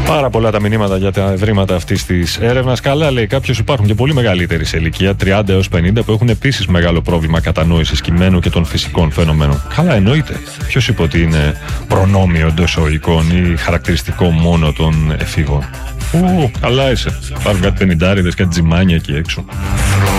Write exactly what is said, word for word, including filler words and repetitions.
Πάρα πολλά τα μηνύματα για τα ευρήματα αυτής της έρευνας. Καλά, λέει κάποιος, υπάρχουν και πολύ μεγαλύτεροι σε ηλικία, τριάντα έως πενήντα, που έχουν επίσης μεγάλο πρόβλημα κατανόησης κειμένου και των φυσικών φαινομένων. Καλά, εννοείται. Ποιος είπε ότι είναι προνόμιο εντός εισαγωγικών ή χαρακτηριστικό μόνο των εφήβων? Ου, καλά είσαι. Υπάρχουν κάτι πενηντάριδες, κάτι τζιμάνια εκεί έξω.